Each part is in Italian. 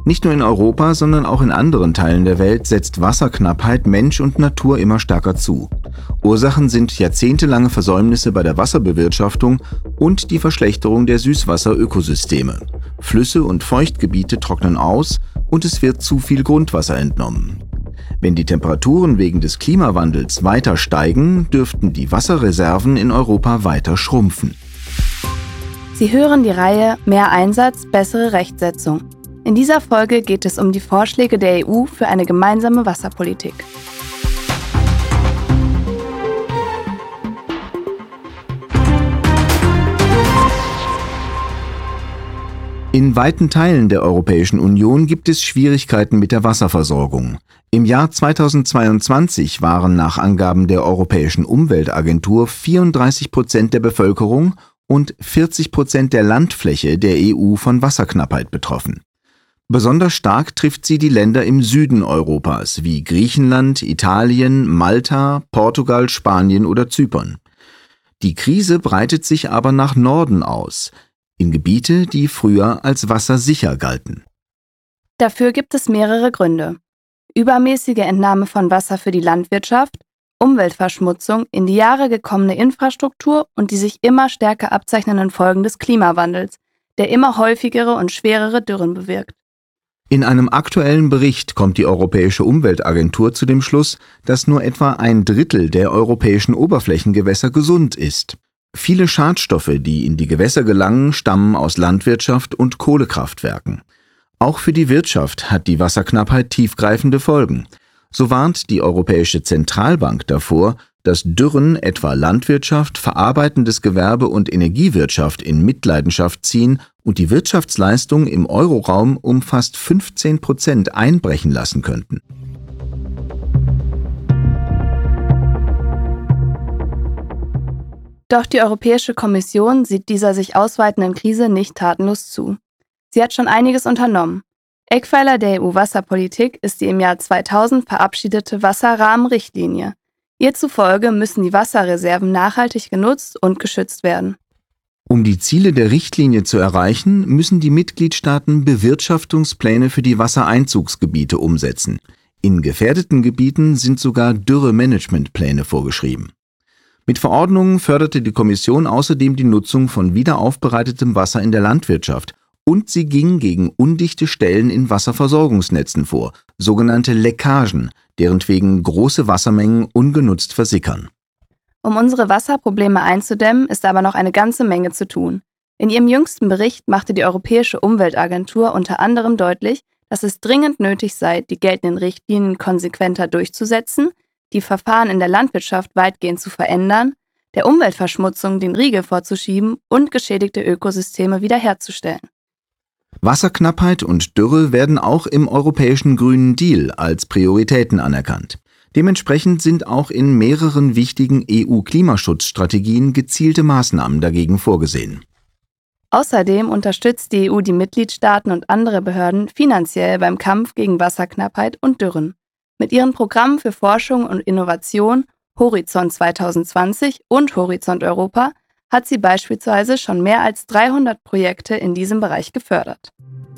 Nicht nur in Europa, sondern auch in anderen Teilen der Welt setzt Wasserknappheit Mensch und Natur immer stärker zu. Ursachen sind jahrzehntelange Versäumnisse bei der Wasserbewirtschaftung und die Verschlechterung der Süßwasserökosysteme. Flüsse und Feuchtgebiete trocknen aus und es wird zu viel Grundwasser entnommen. Wenn die Temperaturen wegen des Klimawandels weiter steigen, dürften die Wasserreserven in Europa weiter schrumpfen. Sie hören die Reihe Mehr Einsatz, bessere Rechtsetzung. In dieser Folge geht es um die Vorschläge der EU für eine gemeinsame Wasserpolitik. In weiten Teilen der Europäischen Union gibt es Schwierigkeiten mit der Wasserversorgung. Im Jahr 2022 waren nach Angaben der Europäischen Umweltagentur 34% der Bevölkerung und 40% der Landfläche der EU von Wasserknappheit betroffen. Besonders stark trifft sie die Länder im Süden Europas wie Griechenland, Italien, Malta, Portugal, Spanien oder Zypern. Die Krise breitet sich aber nach Norden aus, in Gebiete, die früher als wassersicher galten. Dafür gibt es mehrere Gründe. Übermäßige Entnahme von Wasser für die Landwirtschaft, Umweltverschmutzung, in die Jahre gekommene Infrastruktur und die sich immer stärker abzeichnenden Folgen des Klimawandels, der immer häufigere und schwerere Dürren bewirkt. In einem aktuellen Bericht kommt die Europäische Umweltagentur zu dem Schluss, dass nur etwa 1/3 der europäischen Oberflächengewässer gesund ist. Viele Schadstoffe, die in die Gewässer gelangen, stammen aus Landwirtschaft und Kohlekraftwerken. Auch für die Wirtschaft hat die Wasserknappheit tiefgreifende Folgen. So warnt die Europäische Zentralbank davor, dass Dürren etwa Landwirtschaft, verarbeitendes Gewerbe und Energiewirtschaft in Mitleidenschaft ziehen und die Wirtschaftsleistung im Euroraum um fast 15% einbrechen lassen könnten. Doch die Europäische Kommission sieht dieser sich ausweitenden Krise nicht tatenlos zu. Sie hat schon einiges unternommen. Eckpfeiler der EU-Wasserpolitik ist die im Jahr 2000 verabschiedete Wasserrahmenrichtlinie. Ihr zufolge müssen die Wasserreserven nachhaltig genutzt und geschützt werden. Um die Ziele der Richtlinie zu erreichen, müssen die Mitgliedstaaten Bewirtschaftungspläne für die Wassereinzugsgebiete umsetzen. In gefährdeten Gebieten sind sogar Dürremanagementpläne vorgeschrieben. Mit Verordnungen förderte die Kommission außerdem die Nutzung von wiederaufbereitetem Wasser in der Landwirtschaft und sie ging gegen undichte Stellen in Wasserversorgungsnetzen vor, sogenannte Leckagen, deren wegen große Wassermengen ungenutzt versickern. Um unsere Wasserprobleme einzudämmen, ist aber noch eine ganze Menge zu tun. In ihrem jüngsten Bericht machte die Europäische Umweltagentur unter anderem deutlich, dass es dringend nötig sei, die geltenden Richtlinien konsequenter durchzusetzen, die Verfahren in der Landwirtschaft weitgehend zu verändern, der Umweltverschmutzung den Riegel vorzuschieben und geschädigte Ökosysteme wiederherzustellen. Wasserknappheit und Dürre werden auch im Europäischen Grünen Deal als Prioritäten anerkannt. Dementsprechend sind auch in mehreren wichtigen EU-Klimaschutzstrategien gezielte Maßnahmen dagegen vorgesehen. Außerdem unterstützt die EU die Mitgliedstaaten und andere Behörden finanziell beim Kampf gegen Wasserknappheit und Dürren. Mit ihren Programmen für Forschung und Innovation Horizont 2020 und Horizont Europa hat sie beispielsweise schon mehr als 300 Projekte in diesem Bereich gefördert.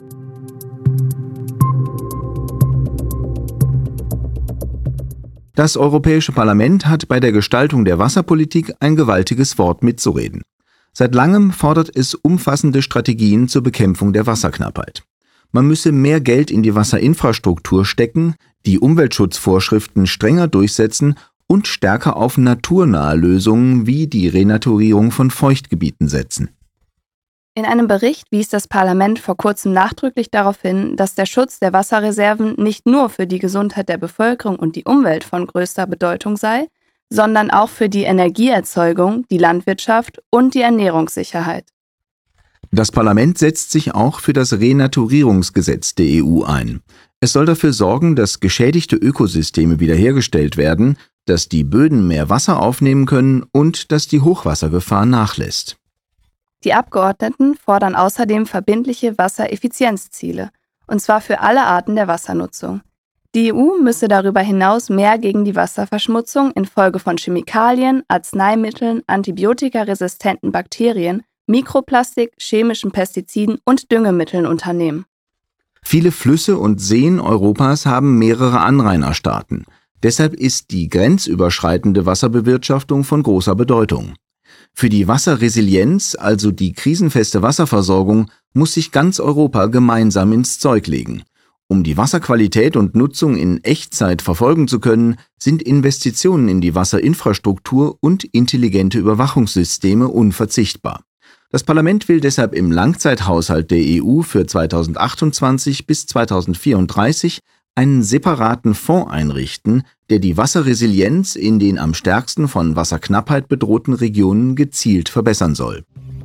Das Europäische Parlament hat bei der Gestaltung der Wasserpolitik ein gewaltiges Wort mitzureden. Seit langem fordert es umfassende Strategien zur Bekämpfung der Wasserknappheit. Man müsse mehr Geld in die Wasserinfrastruktur stecken, die Umweltschutzvorschriften strenger durchsetzen und stärker auf naturnahe Lösungen wie die Renaturierung von Feuchtgebieten setzen. In einem Bericht wies das Parlament vor kurzem nachdrücklich darauf hin, dass der Schutz der Wasserreserven nicht nur für die Gesundheit der Bevölkerung und die Umwelt von größter Bedeutung sei, sondern auch für die Energieerzeugung, die Landwirtschaft und die Ernährungssicherheit. Das Parlament setzt sich auch für das Renaturierungsgesetz der EU ein. Es soll dafür sorgen, dass geschädigte Ökosysteme wiederhergestellt werden, dass die Böden mehr Wasser aufnehmen können und dass die Hochwassergefahr nachlässt. Die Abgeordneten fordern außerdem verbindliche Wassereffizienzziele, und zwar für alle Arten der Wassernutzung. Die EU müsse darüber hinaus mehr gegen die Wasserverschmutzung infolge von Chemikalien, Arzneimitteln, antibiotikaresistenten Bakterien, Mikroplastik, chemischen Pestiziden und Düngemitteln unternehmen. Viele Flüsse und Seen Europas haben mehrere Anrainerstaaten. Deshalb ist die grenzüberschreitende Wasserbewirtschaftung von großer Bedeutung. Für die Wasserresilienz, also die krisenfeste Wasserversorgung, muss sich ganz Europa gemeinsam ins Zeug legen. Um die Wasserqualität und Nutzung in Echtzeit verfolgen zu können, sind Investitionen in die Wasserinfrastruktur und intelligente Überwachungssysteme unverzichtbar. Das Parlament will deshalb im Langzeithaushalt der EU für 2028 bis 2034 einen separaten Fonds einrichten, der die Wasserresilienz in den am stärksten von Wasserknappheit bedrohten Regionen gezielt verbessern soll.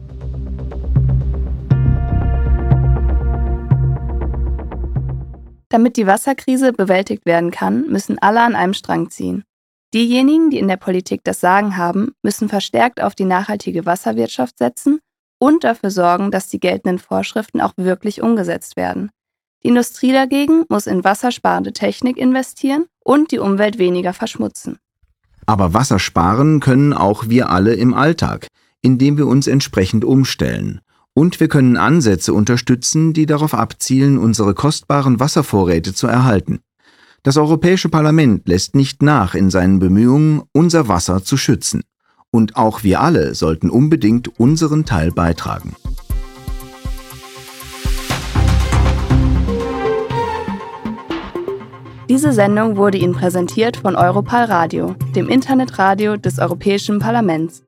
Damit die Wasserkrise bewältigt werden kann, müssen alle an einem Strang ziehen. Diejenigen, die in der Politik das Sagen haben, müssen verstärkt auf die nachhaltige Wasserwirtschaft setzen und dafür sorgen, dass die geltenden Vorschriften auch wirklich umgesetzt werden. Die Industrie dagegen muss in wassersparende Technik investieren und die Umwelt weniger verschmutzen. Aber Wasser sparen können auch wir alle im Alltag, indem wir uns entsprechend umstellen. Und wir können Ansätze unterstützen, die darauf abzielen, unsere kostbaren Wasservorräte zu erhalten. Das Europäische Parlament lässt nicht nach in seinen Bemühungen, unser Wasser zu schützen. Und auch wir alle sollten unbedingt unseren Teil beitragen. Diese Sendung wurde Ihnen präsentiert von Europal Radio, dem Internetradio des Europäischen Parlaments.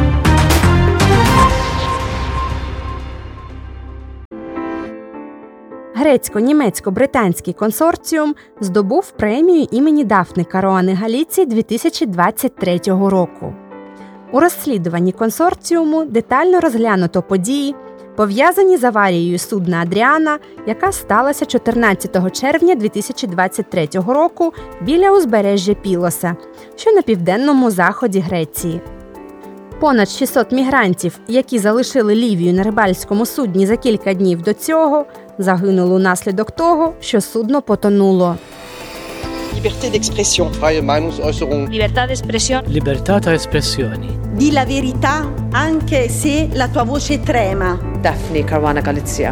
Грецько-німецько-британський консорціум здобув премію імені Дафни Каруани Галіцій 2023 року. У розслідуванні консорціуму детально розглянуто події, пов'язані з аварією судна «Адріана», яка сталася 14 червня 2023 року біля узбережжя Пілоса, що на південному заході Греції. Понад 600 мігрантів, які залишили Лівію на рибальському судні за кілька днів до цього, загинули унаслідок того, що судно потонуло. Libertà d'espressione. Freie Meinungsäußerung. Libertà d'espressione. Libertà tra espressioni. Di la verità anche se la tua voce trema. Daphne Caruana Galizia.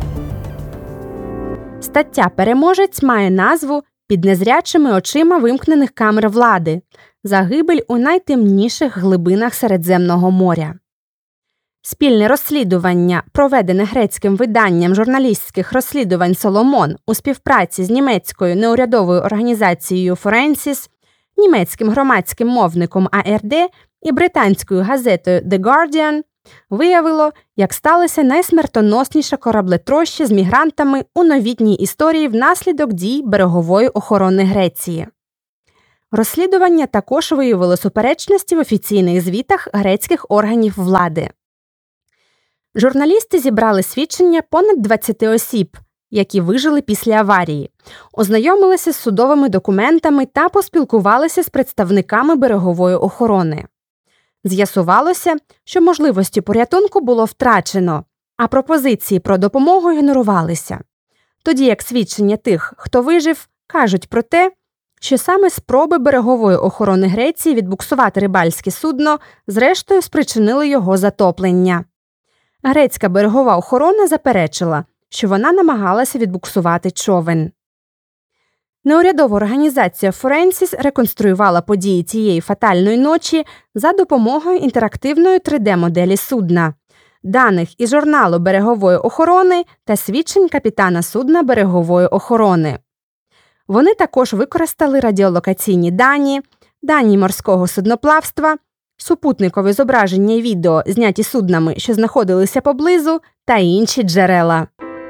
Стаття «Переможець» має назву «Під незрячими очима вимкнених камер влади. Загибель у найтемніших глибинах Середземного моря». Спільне розслідування, проведене грецьким виданням журналістських розслідувань «Соломон» у співпраці з німецькою неурядовою організацією Forensis, німецьким громадським мовником АРД і британською газетою The Guardian, виявило, як сталося найсмертоносніше кораблетроща з мігрантами у новітній історії внаслідок дій берегової охорони Греції. Розслідування також виявило суперечності в офіційних звітах грецьких органів влади. Журналісти зібрали свідчення понад 20 осіб, які вижили після аварії, ознайомилися з судовими документами та поспілкувалися з представниками берегової охорони. З'ясувалося, що можливості порятунку було втрачено, а пропозиції про допомогу ігнорувалися. Тоді як свідчення тих, хто вижив, кажуть про те, що саме спроби берегової охорони Греції відбуксувати рибальське судно зрештою спричинили його затоплення. Грецька берегова охорона заперечила, що вона намагалася відбуксувати човен. Неурядова організація Forensis реконструювала події цієї фатальної ночі за допомогою інтерактивної 3D-моделі судна, даних із журналу берегової охорони та свідчень капітана судна берегової охорони. Вони також використали радіолокаційні дані, дані морського судноплавства, супутникові зображення і відео, зняті суднами, що знаходилися поблизу, та інші джерела.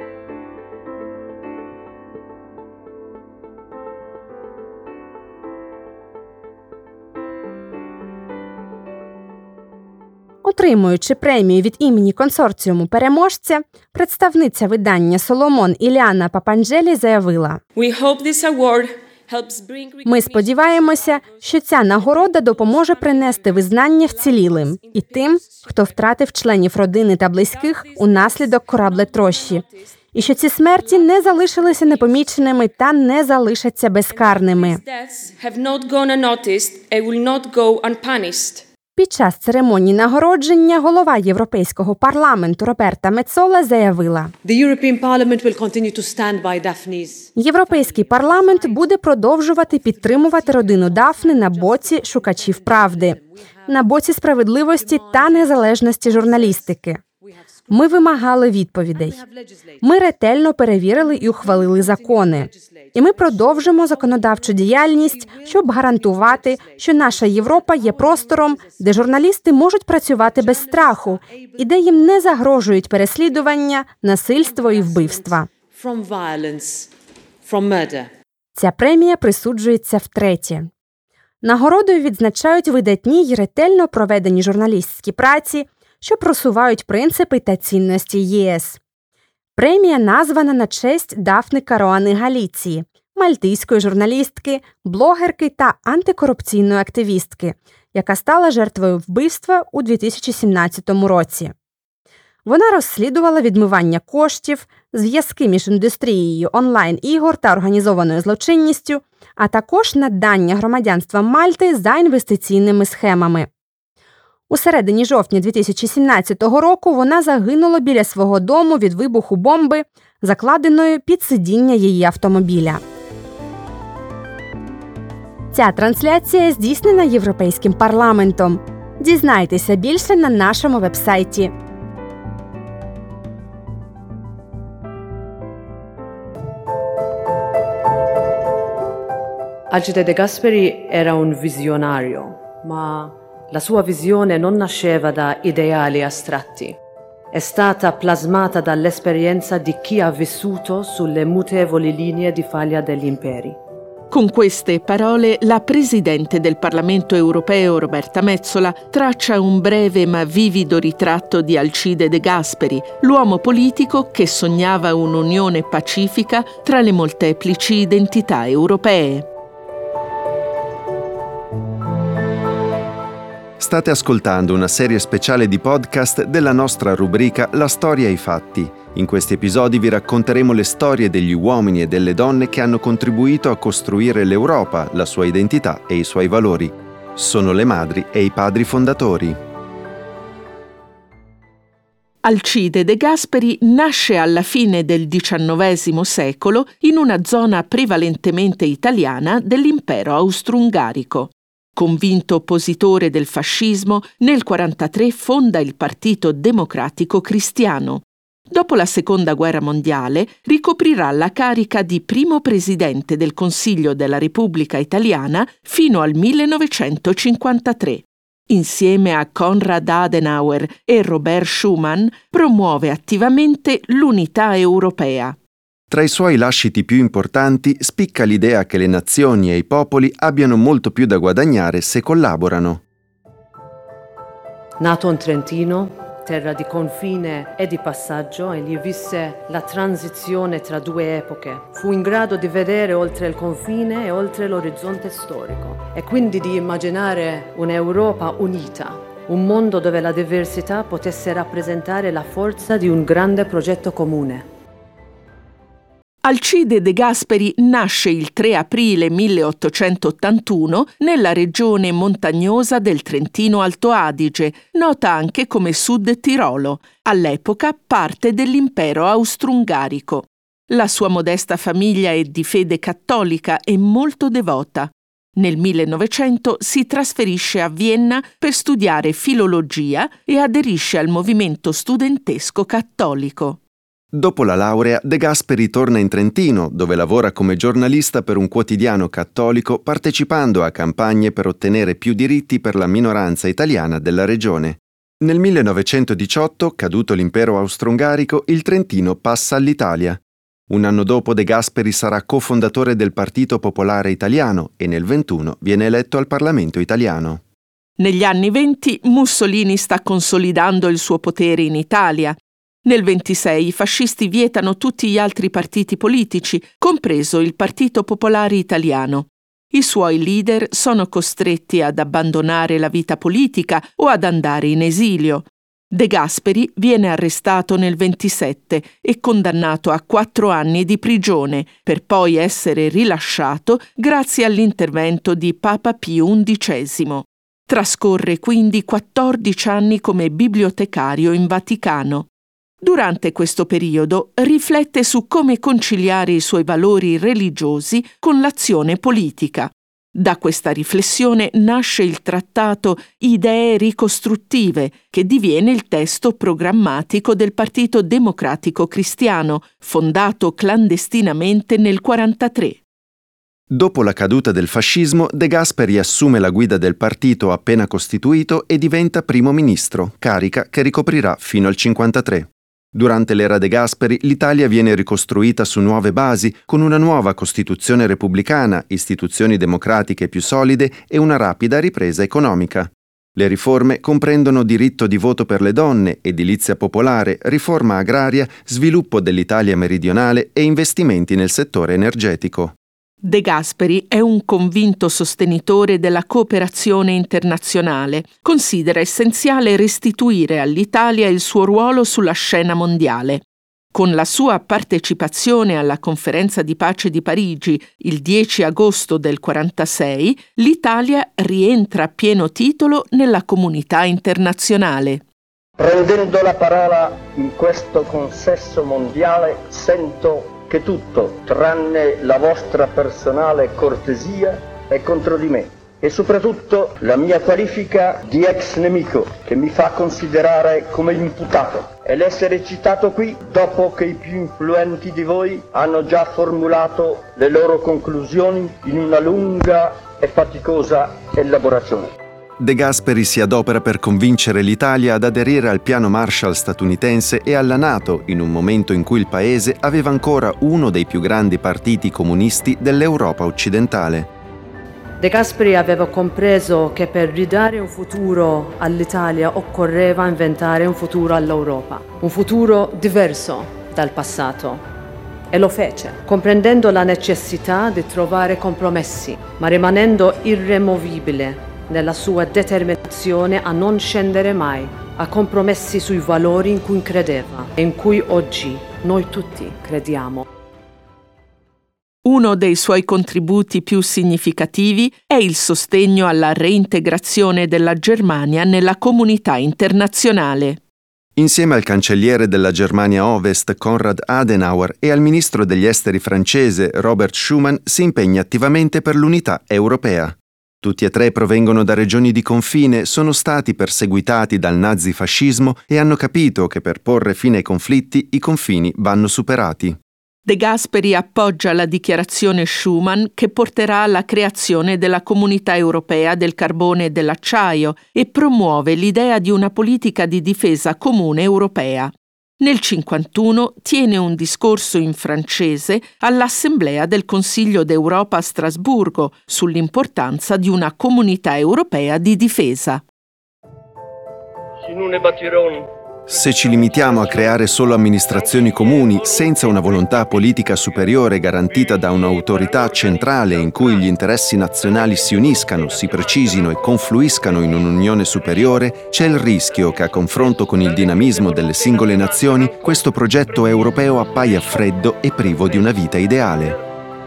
Отримуючи премію від імені консорціуму переможця, представниця видання «Соломон» Іліана Папанджелі заявила: «Ми сподіваємося, що ця нагорода допоможе принести визнання вцілілим і тим, хто втратив членів родини та близьких унаслідок кораблетрощі, і що ці смерті не залишилися непоміченими та не залишаться безкарними». Під час церемонії нагородження голова Європейського парламенту Роберта Мецола заявила: The European Parliament will continue to stand by Daphne's. Європейський парламент буде продовжувати підтримувати родину Дафни на боці шукачів правди, на боці справедливості та незалежності журналістики. Ми вимагали відповідей. Ми ретельно перевірили і ухвалили закони. І ми продовжимо законодавчу діяльність, щоб гарантувати, що наша Європа є простором, де журналісти можуть працювати без страху і де їм не загрожують переслідування, насильство і вбивства. From violence, from murder. Ця премія присуджується втретє. Нагородою відзначають видатні й ретельно проведені журналістські праці, що просувають принципи та цінності ЄС. Премія названа на честь Дафни Каруани Галіції, мальтійської журналістки, блогерки та антикорупційної активістки, яка стала жертвою вбивства у 2017 році. Вона розслідувала відмивання коштів, зв'язки між індустрією онлайн-ігор та організованою злочинністю, а також надання громадянства Мальти за інвестиційними схемами. У середині жовтня 2017 року вона загинула біля свого дому від вибуху бомби, закладеної під сидіння її автомобіля. Ця трансляція здійснена Європейським парламентом. Дізнайтеся більше на нашому вебсайті. Alcide De Gasperi era un visionario, ma la sua visione non nasceva da ideali astratti. È stata plasmata dall'esperienza di chi ha vissuto sulle mutevoli linee di faglia degli imperi. Con queste parole la Presidente del Parlamento europeo Roberta Metsola traccia un breve ma vivido ritratto di Alcide De Gasperi, l'uomo politico che sognava un'unione pacifica tra le molteplici identità europee. State ascoltando una serie speciale di podcast della nostra rubrica La storia e i fatti. In questi episodi vi racconteremo le storie degli uomini e delle donne che hanno contribuito a costruire l'Europa, la sua identità e i suoi valori. Sono le madri e i padri fondatori. Alcide De Gasperi nasce alla fine del XIX secolo in una zona prevalentemente italiana dell'impero austro-ungarico. Convinto oppositore del fascismo, nel 1943 fonda il Partito Democratico Cristiano. Dopo la Seconda Guerra Mondiale ricoprirà la carica di primo presidente del Consiglio della Repubblica Italiana fino al 1953. Insieme a Konrad Adenauer e Robert Schuman promuove attivamente l'unità europea. Tra i suoi lasciti più importanti spicca l'idea che le nazioni e i popoli abbiano molto più da guadagnare se collaborano. Nato in Trentino, terra di confine e di passaggio, egli visse la transizione tra due epoche. Fu in grado di vedere oltre il confine e oltre l'orizzonte storico e quindi di immaginare un'Europa unita, un mondo dove la diversità potesse rappresentare la forza di un grande progetto comune. Alcide De Gasperi nasce il 3 aprile 1881 nella regione montagnosa del Trentino Alto Adige, nota anche come Sud Tirolo, all'epoca parte dell'impero austro-ungarico. La sua modesta famiglia è di fede cattolica e molto devota. Nel 1900 si trasferisce a Vienna per studiare filologia e aderisce al movimento studentesco cattolico. Dopo la laurea, De Gasperi torna in Trentino, dove lavora come giornalista per un quotidiano cattolico, partecipando a campagne per ottenere più diritti per la minoranza italiana della regione. Nel 1918, caduto l'impero austro-ungarico, il Trentino passa all'Italia. Un anno dopo De Gasperi sarà cofondatore del Partito Popolare Italiano e nel 1921 viene eletto al Parlamento italiano. Negli anni 20 Mussolini sta consolidando il suo potere in Italia. Nel 1926 i fascisti vietano tutti gli altri partiti politici, compreso il Partito Popolare Italiano. I suoi leader sono costretti ad abbandonare la vita politica o ad andare in esilio. De Gasperi viene arrestato nel 1927 e condannato a 4 anni di prigione, per poi essere rilasciato grazie all'intervento di Papa Pio XI. Trascorre quindi 14 anni come bibliotecario in Vaticano. Durante questo periodo riflette su come conciliare i suoi valori religiosi con l'azione politica. Da questa riflessione nasce il trattato Idee ricostruttive, che diviene il testo programmatico del Partito Democratico Cristiano, fondato clandestinamente nel 1943. Dopo la caduta del fascismo, De Gasperi assume la guida del partito appena costituito e diventa primo ministro, carica che ricoprirà fino al 1953. Durante l'era De Gasperi, l'Italia viene ricostruita su nuove basi, con una nuova Costituzione repubblicana, istituzioni democratiche più solide e una rapida ripresa economica. Le riforme comprendono diritto di voto per le donne, edilizia popolare, riforma agraria, sviluppo dell'Italia meridionale e investimenti nel settore energetico. De Gasperi è un convinto sostenitore della cooperazione internazionale. Considera essenziale restituire all'Italia il suo ruolo sulla scena mondiale. Con la sua partecipazione alla Conferenza di pace di Parigi il 10 agosto del 1946, l'Italia rientra a pieno titolo nella comunità internazionale. Prendendo la parola in questo consesso mondiale, sento che tutto, tranne la vostra personale cortesia, è contro di me e soprattutto la mia qualifica di ex nemico che mi fa considerare come imputato e l'essere citato qui dopo che i più influenti di voi hanno già formulato le loro conclusioni in una lunga e faticosa elaborazione. De Gasperi si adopera per convincere l'Italia ad aderire al piano Marshall statunitense e alla NATO in un momento in cui il paese aveva ancora uno dei più grandi partiti comunisti dell'Europa occidentale. De Gasperi aveva compreso che per ridare un futuro all'Italia occorreva inventare un futuro all'Europa, un futuro diverso dal passato. E lo fece, comprendendo la necessità di trovare compromessi, ma rimanendo irremovibile nella sua determinazione a non scendere mai a compromessi sui valori in cui credeva e in cui oggi noi tutti crediamo. Uno dei suoi contributi più significativi è il sostegno alla reintegrazione della Germania nella comunità internazionale. Insieme al cancelliere della Germania Ovest Konrad Adenauer e al ministro degli esteri francese Robert Schuman si impegna attivamente per l'unità europea. Tutti e tre provengono da regioni di confine, sono stati perseguitati dal nazifascismo e hanno capito che per porre fine ai conflitti i confini vanno superati. De Gasperi appoggia la dichiarazione Schuman che porterà alla creazione della Comunità Europea del Carbone e dell'Acciaio e promuove l'idea di una politica di difesa comune europea. Nel 1951 tiene un discorso in francese all'Assemblea del Consiglio d'Europa a Strasburgo sull'importanza di una comunità europea di difesa. Se ci limitiamo a creare solo amministrazioni comuni senza una volontà politica superiore garantita da un'autorità centrale in cui gli interessi nazionali si uniscano, si precisino e confluiscano in un'unione superiore, c'è il rischio che a confronto con il dinamismo delle singole nazioni questo progetto europeo appaia freddo e privo di una vita ideale.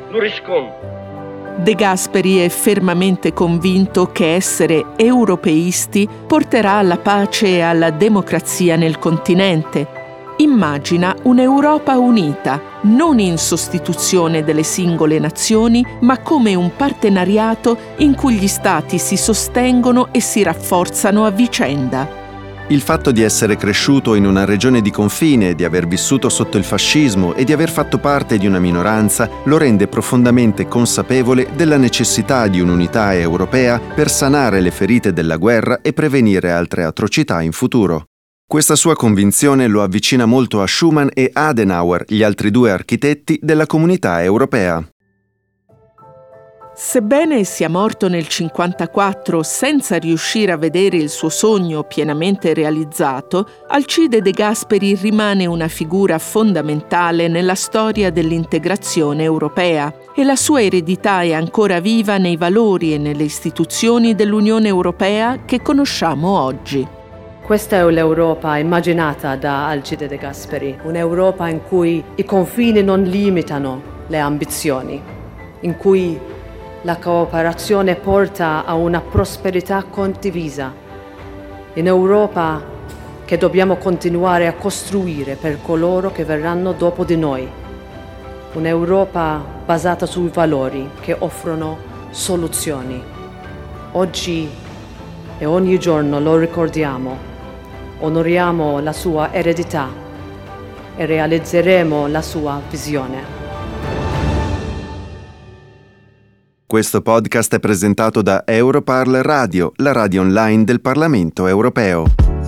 De Gasperi è fermamente convinto che essere europeisti porterà alla pace e alla democrazia nel continente. Immagina un'Europa unita, non in sostituzione delle singole nazioni, ma come un partenariato in cui gli stati si sostengono e si rafforzano a vicenda. Il fatto di essere cresciuto in una regione di confine, di aver vissuto sotto il fascismo e di aver fatto parte di una minoranza lo rende profondamente consapevole della necessità di un'unità europea per sanare le ferite della guerra e prevenire altre atrocità in futuro. Questa sua convinzione lo avvicina molto a Schuman e Adenauer, gli altri due architetti della Comunità Europea. Sebbene sia morto nel 1954 senza riuscire a vedere il suo sogno pienamente realizzato, Alcide De Gasperi rimane una figura fondamentale nella storia dell'integrazione europea e la sua eredità è ancora viva nei valori e nelle istituzioni dell'Unione Europea che conosciamo oggi. Questa è l'Europa immaginata da Alcide De Gasperi, un'Europa in cui i confini non limitano le ambizioni, in cui La cooperazione porta a una prosperità condivisa. In Europa che dobbiamo continuare a costruire per coloro che verranno dopo di noi. Un'Europa basata sui valori che offrono soluzioni. Oggi e ogni giorno lo ricordiamo, onoriamo la sua eredità e realizzeremo la sua visione. Questo podcast è presentato da Europarl Radio, la radio online del Parlamento europeo.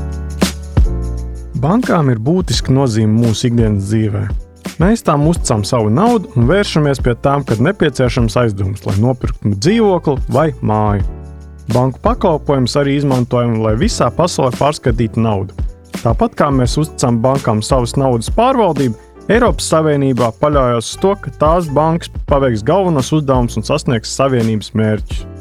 Bankām ir būtiska nozīme mūsu ikdienas dzīvē. Mēs tām uzticām savu naudu un vēršamies pie tām, kad nepieciešams aizdevums, lai nopirktu dzīvokli vai māju. Banku pakalpojumus arī izmantojam, lai visā pasaulē pārskatītu naudu. Tāpat kā mēs uzticam bankām savas naudas pārvaldību, Eiropas Savienībā paļaujās uz to, ka tās bankas paveiks galvenos uzdevumus un sasniegs Savienības mērķus.